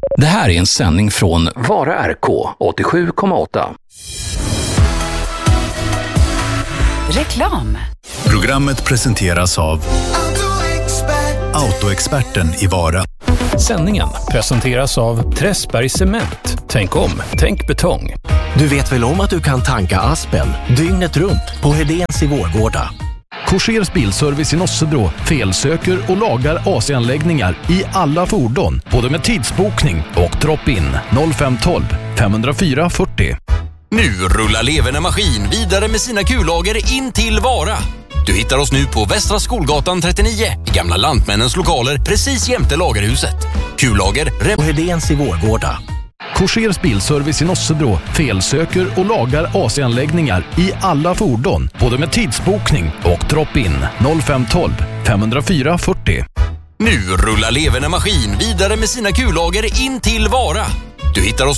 Det här är en sändning från Vara RK 87,8. Reklam. Programmet presenteras av Autoexperten i Vara. Sändningen presenteras av Träsberg Cement. Tänk om, tänk betong. Du vet väl om att du kan tanka Aspen dygnet runt på Hedéns i Vårgårda? Korsers bilservice i Nossebro felsöker och lagar AC-anläggningar i alla fordon, både med tidsbokning och drop-in. 0512 504 40. Nu rullar Leverne Maskin vidare med sina kullager in till Vara. Du hittar oss nu på Västra Skolgatan 39 i gamla Lantmännens lokaler precis jämte lagerhuset. Kullager på Hedéns i Vårgårda. Korsers bilservice i Nossebro felsöker och lagar AC-anläggningar i alla fordon, både med tidsbokning och drop-in. 0512 504 40. Nu rullar Leverne Maskin vidare med sina kullager in till Vara. Du hittar oss